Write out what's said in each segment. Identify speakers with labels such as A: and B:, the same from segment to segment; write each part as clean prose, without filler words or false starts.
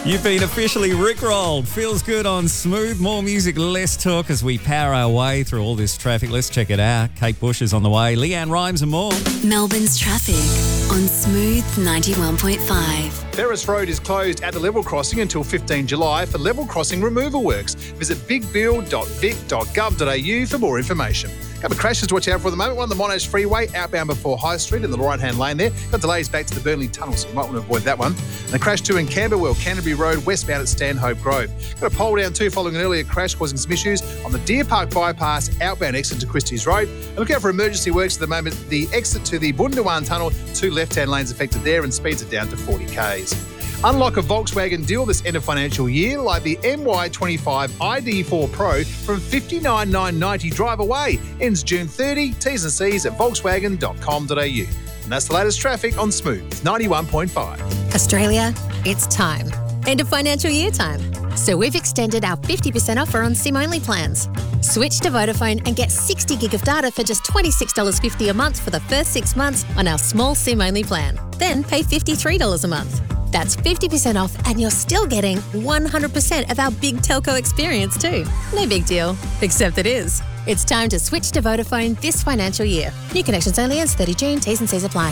A: You've been officially rickrolled. Feels good on Smooth. More music, less talk as we power our way through all this traffic. Let's check it out. Kate Bush is on the way. Leanne Rhymes and more.
B: Melbourne's traffic on Smooth 91.5.
C: Ferris Road is closed at the level crossing until 15 July for level crossing removal works. Visit bigbill.vic.gov.au for more information. A couple of crashes to watch out for at the moment. One on the Monash Freeway, outbound before High Street in the right-hand lane there. Got delays back to the Burnley Tunnel, so you might want to avoid that one. And a crash too in Camberwell, Canterbury Road, westbound at Stanhope Grove. Got a pole down too following an earlier crash causing some issues on the Deer Park bypass, outbound exit to Christie's Road. And look out for emergency works at the moment. The exit to the Bundawan Tunnel, 2 left-hand lanes affected there and speeds are down to 40 k's. Unlock a Volkswagen deal this end of financial year like the MY25 ID4 Pro from $59,990 drive away. Ends June 30. T's and C's at volkswagen.com.au. And that's the latest traffic on Smooth 91.5.
D: Australia, it's time. End of financial year time. So we've extended our 50% offer on SIM-only plans. Switch to Vodafone and get 60 gig of data for just $26.50 a month for the first 6 months on our small SIM-only plan. Then pay $53 a month. That's 50% off and you're still getting 100% of our big telco experience too. No big deal, except it is. It's time to switch to Vodafone this financial year. New connections only ends 30 June. T's and C's apply.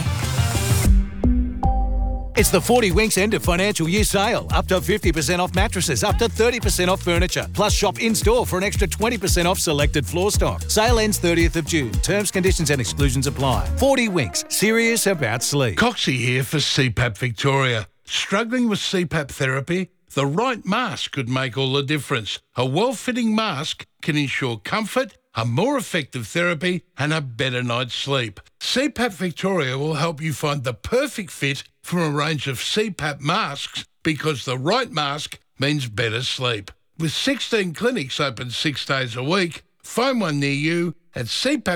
E: It's the 40 Winks end of financial year sale. Up to 50% off mattresses, up to 30% off furniture. Plus shop in-store for an extra 20% off selected floor stock. Sale ends 30th of June. Terms, conditions and exclusions apply. 40 Winks, serious about sleep.
F: Coxie here for CPAP Victoria. Struggling with CPAP therapy? The right mask could make all the difference. A well-fitting mask can ensure comfort, a more effective therapy and a better night's sleep. CPAP Victoria will help you find the perfect fit from a range of CPAP masks because the right mask means better sleep. With 16 clinics open 6 days a week, find one near you at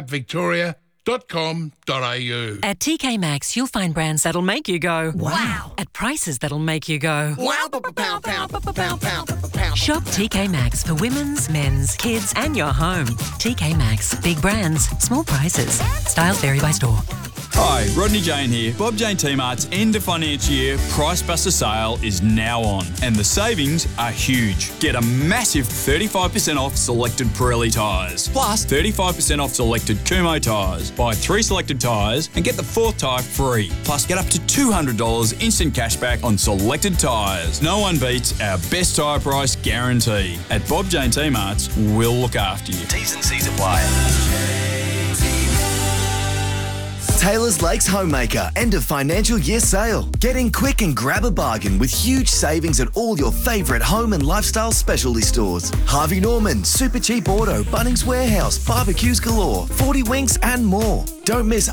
F: cpappvictoria.com.au.
G: At TK Maxx, you'll find brands that'll make you go, wow, at prices that'll make you go, wow, pow, pow, pow, pow, pow. Shop TK Maxx for women's, men's, kids and your home. TK Maxx, big brands, small prices. Styles vary by store.
H: Hi, Rodney Jane here. Bob Jane T-Mart's end of financial year Price Buster sale is now on and the savings are huge. Get a massive 35% off selected Pirelli tyres, plus 35% off selected Kumho tyres. Buy 3 selected tyres and get the 4th tyre free. Plus get up to $200 instant cashback on selected tyres. No one beats our best tyre price guarantee. At Bob Jane T-Mart's, we'll look after you.
I: T's and C's apply.
J: Taylor's Lakes Homemaker end of financial year sale. Get in quick and grab a bargain with huge savings at all your favourite home and lifestyle specialty stores. Harvey Norman, Super Cheap Auto, Bunnings Warehouse, barbecues galore, 40 Winks and more. Don't miss